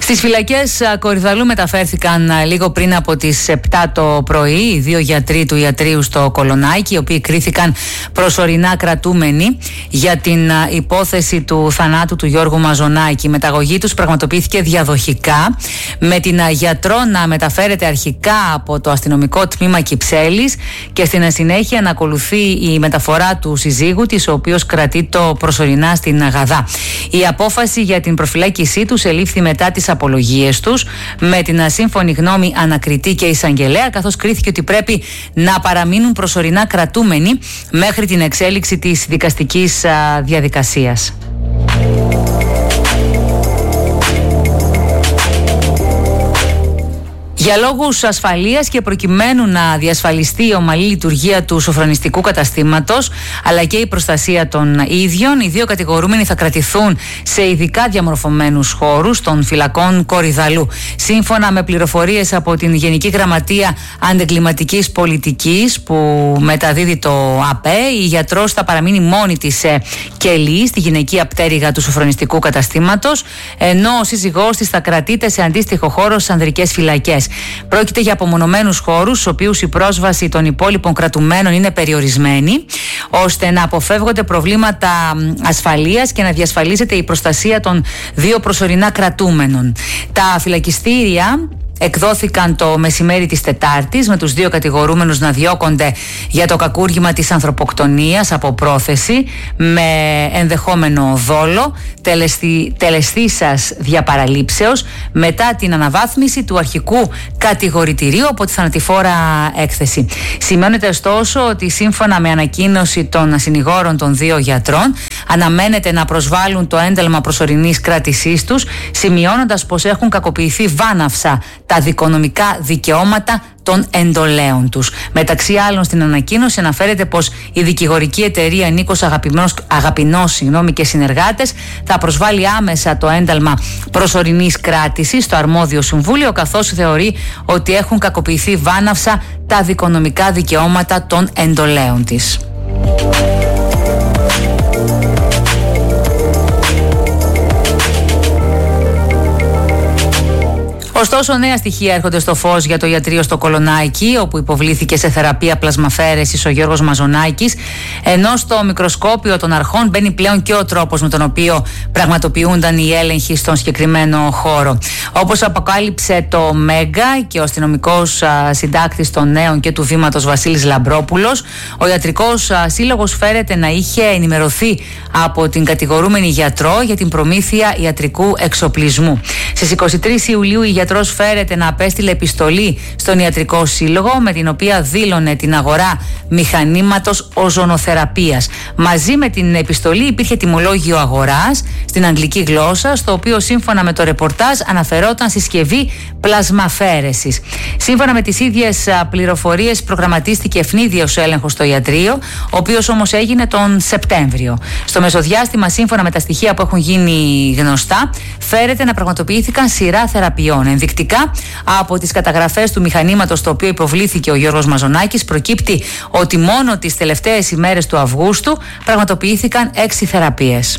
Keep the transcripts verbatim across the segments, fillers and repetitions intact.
Στις φυλακές Κορυδαλλού μεταφέρθηκαν λίγο πριν από τις επτά το πρωί οι δύο γιατροί του ιατρείου στο Κολονάκι, οι οποίοι κρίθηκαν προσωρινά κρατούμενοι για την υπόθεση του θανάτου του Γιώργου Μαζονάκη. Η μεταγωγή τους πραγματοποιήθηκε διαδοχικά, με την γιατρό να μεταφέρεται αρχικά από το αστυνομικό τμήμα Κυψέλης και στην συνέχεια να ακολουθεί η μεταφορά του συζύγου της, ο οποίος κρατείται προσωρινά στην Γαδά. Η απόφαση για την προφυλάκησή τους ελήφθη μετά τις απολογίες τους, με την σύμφωνη γνώμη ανακριτή και εισαγγελέα, καθώς κρίθηκε ότι πρέπει να παραμείνουν προσωρινά κρατούμενοι μέχρι την εξέλιξη της δικαστικής διαδικασίας. Για λόγους ασφαλείας και προκειμένου να διασφαλιστεί η ομαλή λειτουργία του σοφρονιστικού καταστήματος αλλά και η προστασία των ίδιων, οι δύο κατηγορούμενοι θα κρατηθούν σε ειδικά διαμορφωμένους χώρους των φυλακών Κορυδαλλού. Σύμφωνα με πληροφορίες από την Γενική Γραμματεία Αντεγκληματικής Πολιτικής που μεταδίδει το ΑΠΕ, η γιατρός θα παραμείνει μόνη της σε κελί στη γυναικεία πτέρυγα του σοφρονιστικού καταστήματος, ενώ ο σύζυγός της θα κρατείται σε αντίστοιχο χώρο στις ανδρικές φυλακές. Πρόκειται για απομονωμένους χώρους, στους οποίους η πρόσβαση των υπόλοιπων κρατουμένων είναι περιορισμένη, ώστε να αποφεύγονται προβλήματα ασφαλείας και να διασφαλίζεται η προστασία των δύο προσωρινά κρατούμενων. Τα φυλακιστήρια εκδόθηκαν το μεσημέρι της Τετάρτης, με τους δύο κατηγορούμενους να διώκονται για το κακούργημα της ανθρωποκτονίας από πρόθεση με ενδεχόμενο δόλο τελεστη, τελεστήσας διαπαραλήψεως, μετά την αναβάθμιση του αρχικού κατηγορητηρίου από τη θανατηφόρα έκθεση. Σημειώνεται ωστόσο ότι σύμφωνα με ανακοίνωση των συνηγόρων των δύο γιατρών αναμένεται να προσβάλλουν το ένταλμα προσωρινής κράτησής τους, σημειώνοντας πως έχουν κακοποιηθεί βάναυσα τα δικονομικά δικαιώματα των εντολέων τους. Μεταξύ άλλων, στην ανακοίνωση αναφέρεται πως η δικηγορική εταιρεία Νίκος Αγαπηνός, Αγαπηνός συγγνώμη, και συνεργάτες θα προσβάλει άμεσα το ένταλμα προσωρινής κράτησης στο αρμόδιο συμβούλιο, καθώς θεωρεί ότι έχουν κακοποιηθεί βάναυσα τα δικονομικά δικαιώματα των εντολέων της. Ωστόσο, νέα στοιχεία έρχονται στο φως για το ιατρείο στο Κολονάκι, όπου υποβλήθηκε σε θεραπεία πλασμαφαίρεσης ο Γιώργος Μαζονάκης, ενώ στο μικροσκόπιο των αρχών μπαίνει πλέον και ο τρόπος με τον οποίο πραγματοποιούνταν οι έλεγχοι στον συγκεκριμένο χώρο. Όπως αποκάλυψε το Μέγκα και ο αστυνομικός συντάκτης των νέων και του βήματος Βασίλης Λαμπρόπουλος, ο ιατρικός σύλλογος φέρεται να είχε ενημερωθεί από την κατηγορούμενη γιατρό για την προμήθεια ιατρικού εξοπλισμού. Στις είκοσι τρεις Ιουλίου η γιατρός φέρεται να απέστειλε επιστολή στον ιατρικό σύλλογο, με την οποία δήλωνε την αγορά μηχανήματος οζονοθεραπείας. Μαζί με την επιστολή υπήρχε τιμολόγιο αγοράς στην αγγλική γλώσσα, στο οποίο σύμφωνα με το ρεπορτάζ αναφερόταν συσκευή πλασμαφαίρεσης. Σύμφωνα με τις ίδιες πληροφορίες προγραμματίστηκε ευνίδιος έλεγχος στο ιατρείο, ο οποίος όμως έγινε τον Σεπτέμβριο. Στο μεσοδιάστημα, σύμφωνα με τα στοιχεία που έχουν γίνει γνωστά, φέρεται να πραγματοποιήθηκαν σειρά θεραπείων. Ενδεικτικά, από τις καταγραφές του μηχανήματος στο οποίο υποβλήθηκε ο Γιώργος Μαζονάκης, προκύπτει ότι μόνο τις τελευταίες ημέρες του Αυγούστου πραγματοποιήθηκαν έξι θεραπείες.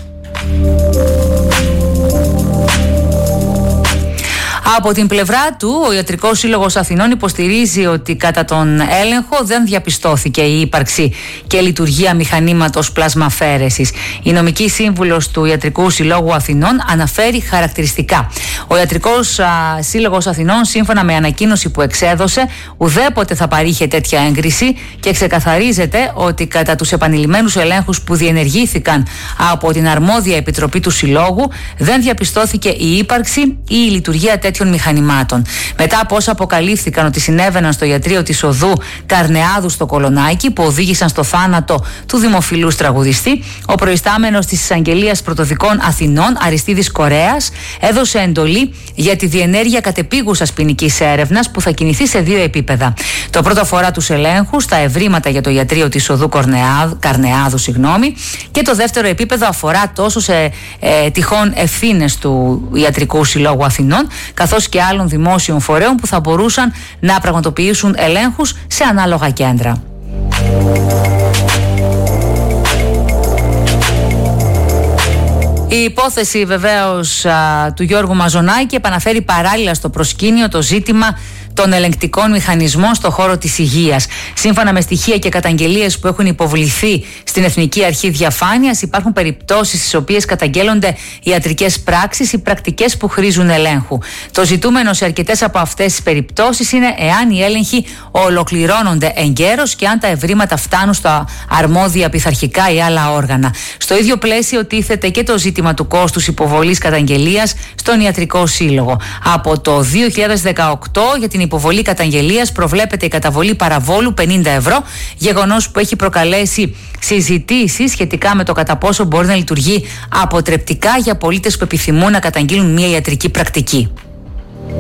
Από την πλευρά του, ο Ιατρικός Σύλλογος Αθηνών υποστηρίζει ότι κατά τον έλεγχο δεν διαπιστώθηκε η ύπαρξη και λειτουργία μηχανήματος πλασμαφαίρεσης. Η νομική σύμβουλος του Ιατρικού Συλλόγου Αθηνών αναφέρει χαρακτηριστικά. Ο Ιατρικός α, Σύλλογος Αθηνών, σύμφωνα με ανακοίνωση που εξέδωσε, ουδέποτε θα παρήχε τέτοια έγκριση και ξεκαθαρίζεται ότι κατά τους επανειλημμένους ελέγχους που διενεργήθηκαν από την αρμόδια επιτροπή του Συλλόγου δεν διαπιστώθηκε η ύπαρξη ή η λειτουργία τέτοιων μηχανημάτων. Μετά από όσα αποκαλύφθηκαν ότι συνέβαιναν στο ιατρείο της οδού Καρνεάδου στο Κολονάκι, που οδήγησαν στο θάνατο του δημοφιλούς τραγουδιστή, ο προϊστάμενος της Εισαγγελίας Πρωτοδικών Αθηνών, Αριστίδης Κορέας, έδωσε εντολή για τη διενέργεια κατεπίγουσας ποινικής έρευνας που θα κινηθεί σε δύο επίπεδα. Το πρώτο αφορά τους ελέγχους, τα ευρήματα για το ιατρείο της οδού Καρνεάδου, Καρνεάδου συγγνώμη, και το δεύτερο επίπεδο αφορά τόσο σε ε, τυχόν ευθύνες του Ιατρικού Συλλόγου Αθηνών, καθώς και άλλων δημόσιων φορέων που θα μπορούσαν να πραγματοποιήσουν ελέγχους σε ανάλογα κέντρα. Η υπόθεση βεβαίως α, του Γιώργου Μαζονάκη επαναφέρει παράλληλα στο προσκήνιο το ζήτημα των ελεγκτικών μηχανισμών στον χώρο της υγείας. Σύμφωνα με στοιχεία και καταγγελίες που έχουν υποβληθεί στην Εθνική Αρχή Διαφάνειας, υπάρχουν περιπτώσεις στις οποίες καταγγέλλονται ιατρικές πράξεις ή πρακτικές που χρήζουν ελέγχου. Το ζητούμενο σε αρκετές από αυτές τις περιπτώσεις είναι εάν οι έλεγχοι ολοκληρώνονται εγκαίρως και αν τα ευρήματα φτάνουν στα αρμόδια πειθαρχικά ή άλλα όργανα. Στο ίδιο πλαίσιο τίθεται και το ζήτημα του κόστους υποβολής καταγγελίας στον Ιατρικό Σύλλογο. Από το δύο χιλιάδες δεκαοκτώ για την υποβολή καταγγελίας προβλέπεται η καταβολή παραβόλου πενήντα ευρώ, γεγονός που έχει προκαλέσει συζητήσεις σχετικά με το κατά πόσο μπορεί να λειτουργεί αποτρεπτικά για πολίτες που επιθυμούν να καταγγείλουν μια ιατρική πρακτική.